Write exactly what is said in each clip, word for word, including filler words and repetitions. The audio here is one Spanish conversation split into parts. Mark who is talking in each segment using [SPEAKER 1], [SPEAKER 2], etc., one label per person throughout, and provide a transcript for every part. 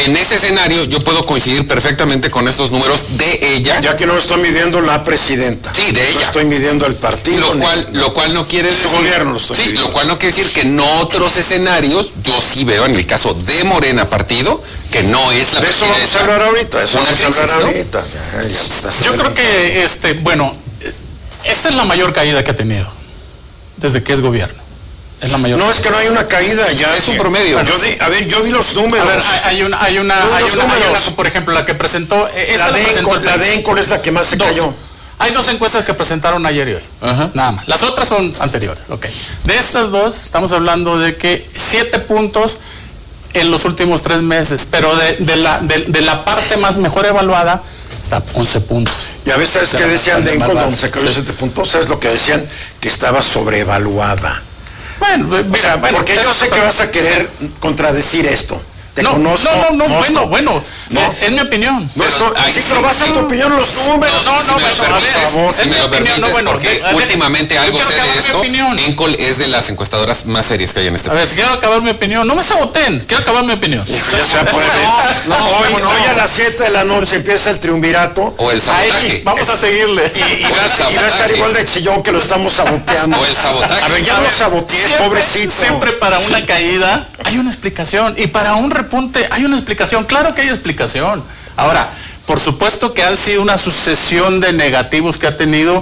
[SPEAKER 1] en ese escenario yo puedo coincidir perfectamente con estos números de ella.
[SPEAKER 2] Ya que no lo estoy midiendo la presidenta.
[SPEAKER 1] Sí, de ella.
[SPEAKER 2] No estoy midiendo el partido.
[SPEAKER 1] Lo cual, lo cual no quiere decir...
[SPEAKER 2] Su gobierno lo estoy
[SPEAKER 1] Sí,
[SPEAKER 2] midiendo.
[SPEAKER 1] lo cual no quiere decir que en otros escenarios, yo sí veo en el caso de Morena partido, que no es la
[SPEAKER 2] De eso vamos a hablar ahorita, eso
[SPEAKER 1] Una
[SPEAKER 2] vamos a
[SPEAKER 1] crisis,
[SPEAKER 2] hablar
[SPEAKER 1] ¿no?
[SPEAKER 2] ahorita. Ya, ya te estás
[SPEAKER 3] Yo creo
[SPEAKER 2] adelantando.
[SPEAKER 3] que, este, bueno, esta es la mayor caída que ha tenido desde que es gobierno. Es la mayor.
[SPEAKER 2] No, es que no hay una caída ya.
[SPEAKER 1] Es un
[SPEAKER 2] que-
[SPEAKER 1] promedio.
[SPEAKER 2] Yo di, a ver, yo di los
[SPEAKER 3] A
[SPEAKER 2] números.
[SPEAKER 3] ver, hay, hay una, hay una,
[SPEAKER 2] Todos
[SPEAKER 3] hay
[SPEAKER 2] los
[SPEAKER 3] una, hay
[SPEAKER 2] números.
[SPEAKER 3] una, por ejemplo, la que presentó, eh, esta
[SPEAKER 2] la,
[SPEAKER 3] la
[SPEAKER 2] de
[SPEAKER 3] presentó
[SPEAKER 2] Encol,
[SPEAKER 3] el
[SPEAKER 2] la
[SPEAKER 3] P R I.
[SPEAKER 2] de Encol es la que más se
[SPEAKER 3] Dos.
[SPEAKER 2] cayó.
[SPEAKER 3] Hay dos encuestas que presentaron ayer y hoy.
[SPEAKER 1] Ajá.
[SPEAKER 3] Nada más. Las otras son anteriores. Ok. De estas dos, estamos hablando de que siete puntos en los últimos tres meses, pero de, de, la, de, de la parte más mejor evaluada, está once puntos.
[SPEAKER 2] Y a veces, ¿sabes qué
[SPEAKER 3] Pero
[SPEAKER 2] decían de
[SPEAKER 3] más
[SPEAKER 2] Encol,
[SPEAKER 3] bajo.
[SPEAKER 2] donde se cayó
[SPEAKER 3] Sí.
[SPEAKER 2] siete puntos? ¿Sabes lo que decían? Que estaba sobrevaluada.
[SPEAKER 3] Bueno,
[SPEAKER 2] O
[SPEAKER 3] mira,
[SPEAKER 2] sea,
[SPEAKER 3] bueno,
[SPEAKER 2] porque yo
[SPEAKER 3] eso
[SPEAKER 2] sé que
[SPEAKER 3] también-
[SPEAKER 2] vas a querer contradecir esto. Te
[SPEAKER 3] no,
[SPEAKER 2] conozco.
[SPEAKER 3] no, no, no,
[SPEAKER 2] Mosco.
[SPEAKER 3] bueno, bueno,
[SPEAKER 2] No.
[SPEAKER 3] eh, es mi opinión.
[SPEAKER 2] No,
[SPEAKER 1] Pero
[SPEAKER 2] esto,
[SPEAKER 1] ahí
[SPEAKER 2] sí,
[SPEAKER 1] sí,
[SPEAKER 2] pero vas
[SPEAKER 1] sí.
[SPEAKER 2] a tu opinión los números.
[SPEAKER 3] No, no,
[SPEAKER 1] si me lo
[SPEAKER 3] bueno, a
[SPEAKER 1] permites,
[SPEAKER 3] ver,
[SPEAKER 2] favor,
[SPEAKER 1] si
[SPEAKER 3] es
[SPEAKER 1] me
[SPEAKER 3] mi
[SPEAKER 1] lo
[SPEAKER 3] opinión,
[SPEAKER 1] permites,
[SPEAKER 3] no, bueno,
[SPEAKER 1] porque
[SPEAKER 3] de- a ver,
[SPEAKER 1] últimamente
[SPEAKER 3] yo
[SPEAKER 1] algo
[SPEAKER 3] quiero
[SPEAKER 1] sé de
[SPEAKER 3] acabar mi
[SPEAKER 1] esto,
[SPEAKER 3] opinión.
[SPEAKER 1] Encol es de las encuestadoras más serias que hay en este
[SPEAKER 3] A ver,
[SPEAKER 1] país.
[SPEAKER 3] quiero acabar mi opinión. No me saboten, quiero acabar mi opinión.
[SPEAKER 2] Ya se puede.
[SPEAKER 3] No, no,
[SPEAKER 2] hoy,
[SPEAKER 3] no, no.
[SPEAKER 2] hoy a las siete de la noche empieza el triunvirato.
[SPEAKER 1] O el
[SPEAKER 3] Ahí,
[SPEAKER 1] sabotaje.
[SPEAKER 3] vamos a seguirle.
[SPEAKER 2] Y, y,
[SPEAKER 1] O el
[SPEAKER 2] va, a- y va a estar
[SPEAKER 1] sabotaje.
[SPEAKER 2] igual de chillón que lo estamos saboteando.
[SPEAKER 1] O el sabotaje.
[SPEAKER 2] A ver, ya
[SPEAKER 3] A
[SPEAKER 2] lo
[SPEAKER 3] ver,
[SPEAKER 2] saboteé,
[SPEAKER 3] siempre-
[SPEAKER 2] pobrecito.
[SPEAKER 3] Siempre para una caída hay una explicación y para un repunte hay una explicación. Claro que hay explicación. Ahora, por supuesto que han sido una sucesión de negativos que ha tenido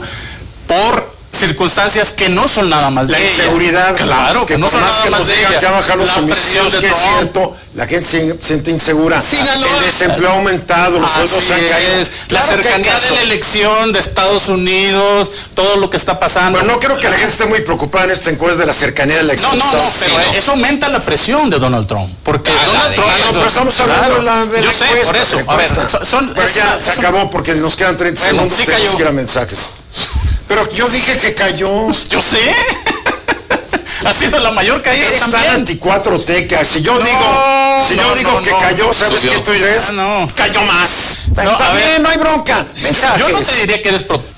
[SPEAKER 3] por circunstancias que no son nada más de
[SPEAKER 2] La
[SPEAKER 3] ella.
[SPEAKER 2] inseguridad,
[SPEAKER 3] Claro, que no
[SPEAKER 2] por
[SPEAKER 3] son
[SPEAKER 2] más
[SPEAKER 3] nada
[SPEAKER 2] que
[SPEAKER 3] más
[SPEAKER 2] nos
[SPEAKER 3] de
[SPEAKER 2] digan
[SPEAKER 3] ella.
[SPEAKER 2] que ha bajado los
[SPEAKER 3] La presión
[SPEAKER 2] homicidios,
[SPEAKER 3] de
[SPEAKER 2] que es
[SPEAKER 3] Trump.
[SPEAKER 2] cierto, la gente se siente insegura.
[SPEAKER 1] Sinaloa.
[SPEAKER 2] El desempleo ha aumentado, los sueldos
[SPEAKER 3] Así
[SPEAKER 2] han caído.
[SPEAKER 3] es. La
[SPEAKER 2] Claro que hay
[SPEAKER 3] cercanía de
[SPEAKER 2] caso.
[SPEAKER 3] la elección de Estados Unidos, todo lo que está pasando.
[SPEAKER 2] Bueno, no creo que la gente esté muy preocupada en esta encuesta de la cercanía de la
[SPEAKER 3] No,
[SPEAKER 2] elección.
[SPEAKER 3] no, no,
[SPEAKER 2] Estados
[SPEAKER 3] pero
[SPEAKER 2] Unidos.
[SPEAKER 3] eso aumenta la presión de Donald Trump. Porque
[SPEAKER 1] Ah, la
[SPEAKER 3] Donald
[SPEAKER 1] de-
[SPEAKER 3] Trump.
[SPEAKER 1] Ah, no,
[SPEAKER 2] pero estamos hablando de la- de la
[SPEAKER 3] Yo sé,
[SPEAKER 2] encuesta,
[SPEAKER 3] por eso.
[SPEAKER 2] de la
[SPEAKER 3] A ver,
[SPEAKER 2] encuesta.
[SPEAKER 3] son. son-
[SPEAKER 2] Pero
[SPEAKER 3] es
[SPEAKER 2] ya
[SPEAKER 3] una-
[SPEAKER 2] se
[SPEAKER 3] son-
[SPEAKER 2] acabó porque nos quedan treinta
[SPEAKER 3] Bueno,
[SPEAKER 2] segundos,
[SPEAKER 3] sí
[SPEAKER 2] tenemos
[SPEAKER 3] cayó.
[SPEAKER 2] que ir a mensajes. Pero yo dije que cayó.
[SPEAKER 3] Yo sé. Ha sido la mayor caída
[SPEAKER 2] Eres tan
[SPEAKER 3] también.
[SPEAKER 2] anti cuatro T que si yo
[SPEAKER 3] No,
[SPEAKER 2] digo, si yo
[SPEAKER 3] no,
[SPEAKER 2] digo
[SPEAKER 3] no,
[SPEAKER 2] que
[SPEAKER 3] no.
[SPEAKER 2] cayó, ¿sabes
[SPEAKER 1] Subió.
[SPEAKER 2] qué tú eres?
[SPEAKER 3] Ah, no.
[SPEAKER 2] Cayó más.
[SPEAKER 3] No,
[SPEAKER 2] Está
[SPEAKER 3] a ver.
[SPEAKER 2] bien, no hay bronca. Mensajes.
[SPEAKER 3] Yo no te diría que eres pro